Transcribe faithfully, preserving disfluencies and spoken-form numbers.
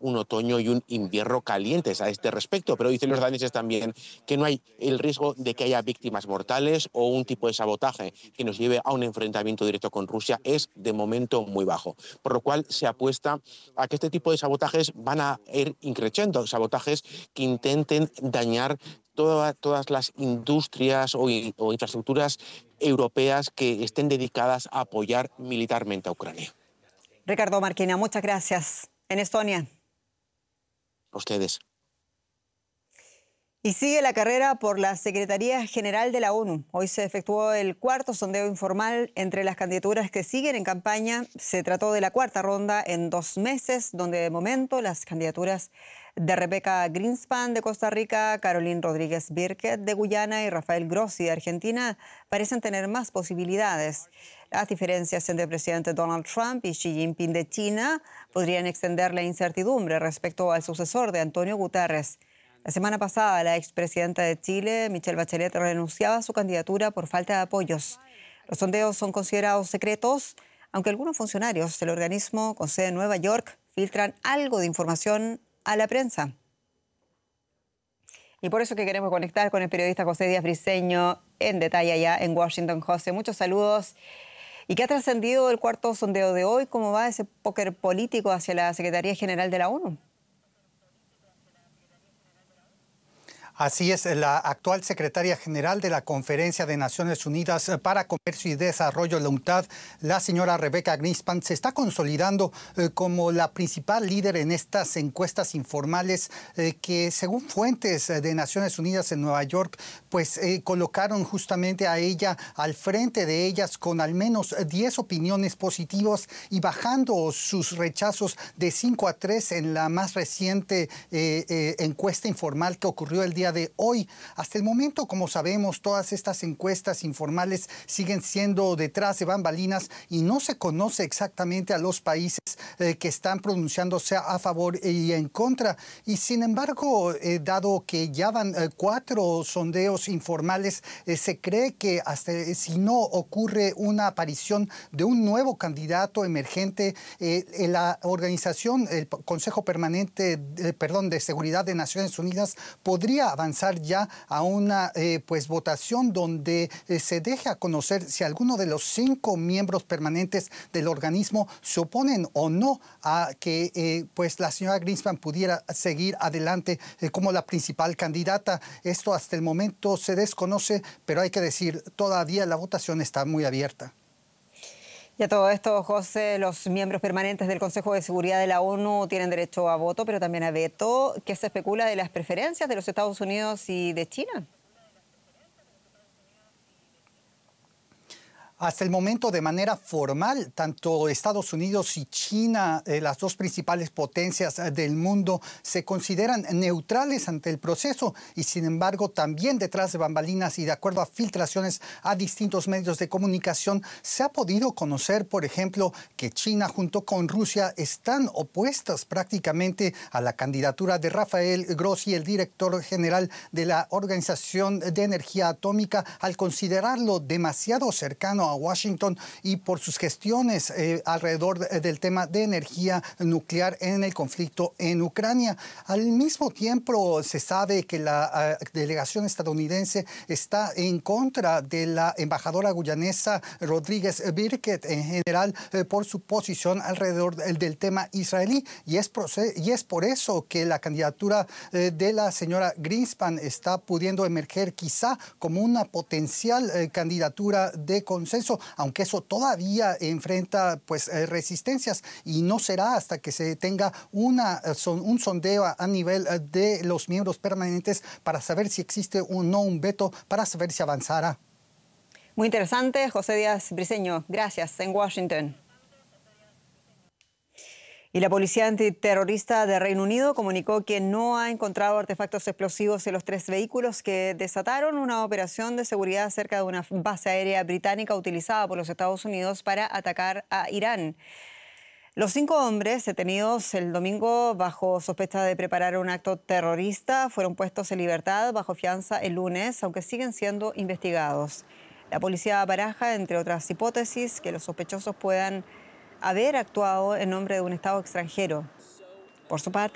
un otoño y un invierno calientes a este respecto, pero dicen los daneses también que no hay el riesgo de que haya víctimas mortales o un tipo de sabotaje que nos lleve a un enfrentamiento directo con Rusia es de momento muy bajo, por lo cual se apuesta a que este tipo de sabotajes van a ir increciendo, sabotajes que intenten dañar toda, todas las industrias o, o infraestructuras europeas que estén dedicadas a apoyar militarmente a Ucrania. Ricardo Marquina, muchas gracias. En Estonia. A ustedes. Y sigue la carrera por la Secretaría General de la ONU. Hoy se efectuó el cuarto sondeo informal entre las candidaturas que siguen en campaña. Se trató de la cuarta ronda en dos meses, donde de momento las candidaturas de Rebecca Greenspan de Costa Rica, Caroline Rodríguez Birkett de Guyana y Rafael Grossi de Argentina parecen tener más posibilidades. Las diferencias entre el presidente Donald Trump y Xi Jinping de China podrían extender la incertidumbre respecto al sucesor de Antonio Guterres. La semana pasada, la expresidenta de Chile, Michelle Bachelet, renunciaba a su candidatura por falta de apoyos. Los sondeos son considerados secretos, aunque algunos funcionarios del organismo con sede en Nueva York filtran algo de información a la prensa. Y por eso que queremos conectar con el periodista José Díaz Briceño en detalle allá en Washington. José, muchos saludos. ¿Y qué ha trascendido el cuarto sondeo de hoy? ¿Cómo va ese póker político hacia la Secretaría General de la ONU? Así es, la actual secretaria general de la Conferencia de Naciones Unidas para Comercio y Desarrollo, la UNCTAD, la señora Rebecca Greenspan, se está consolidando eh, como la principal líder en estas encuestas informales eh, que, según fuentes de Naciones Unidas en Nueva York, pues eh, colocaron justamente a ella al frente de ellas con al menos diez opiniones positivas y bajando sus rechazos de cinco a tres en la más reciente eh, eh, encuesta informal que ocurrió el día de hoy. Hasta el momento, como sabemos, todas estas encuestas informales siguen siendo detrás de bambalinas y no se conoce exactamente a los países eh, que están pronunciándose a favor y en contra. Y sin embargo, eh, dado que ya van eh, cuatro sondeos informales, eh, se cree que hasta eh, si no ocurre una aparición de un nuevo candidato emergente, eh, la organización, el Consejo Permanente, eh, perdón, de Seguridad de Naciones Unidas podría avanzar ya a una eh, pues votación donde eh, se deje a conocer si alguno de los cinco miembros permanentes del organismo se oponen o no a que eh, pues la señora Greenspan pudiera seguir adelante eh, como la principal candidata. Esto hasta el momento se desconoce, pero hay que decir, todavía la votación está muy abierta. Y a todo esto, José, los miembros permanentes del Consejo de Seguridad de la ONU tienen derecho a voto, pero también a veto. ¿Qué se especula de las preferencias de los Estados Unidos y de China? Hasta el momento, de manera formal, tanto Estados Unidos y China, eh, las dos principales potencias del mundo, se consideran neutrales ante el proceso y, sin embargo, también detrás de bambalinas y de acuerdo a filtraciones a distintos medios de comunicación, se ha podido conocer, por ejemplo, que China junto con Rusia están opuestas prácticamente a la candidatura de Rafael Grossi, el director general de la Organización de Energía Atómica, al considerarlo demasiado cercano a Washington y por sus gestiones eh, alrededor de, del tema de energía nuclear en el conflicto en Ucrania. Al mismo tiempo, se sabe que la uh, delegación estadounidense está en contra de la embajadora guyanesa Rodríguez Birkett, en general eh, por su posición alrededor del, del tema israelí. Y es, y es por eso que la candidatura eh, de la señora Greenspan está pudiendo emerger quizá como una potencial eh, candidatura de consenso, aunque eso todavía enfrenta pues eh, resistencias y no será hasta que se tenga una, son, un sondeo a, a nivel eh, de los miembros permanentes para saber si existe o no un veto, para saber si avanzará. Muy interesante, José Díaz Briceño. Gracias, en Washington. Y la Policía Antiterrorista de Reino Unido comunicó que no ha encontrado artefactos explosivos en los tres vehículos que desataron una operación de seguridad cerca de una base aérea británica utilizada por los Estados Unidos para atacar a Irán. Los cinco hombres detenidos el domingo bajo sospecha de preparar un acto terrorista fueron puestos en libertad bajo fianza el lunes, aunque siguen siendo investigados. La policía baraja, entre otras hipótesis, que los sospechosos puedan haber actuado en nombre de un Estado extranjero. Por su parte,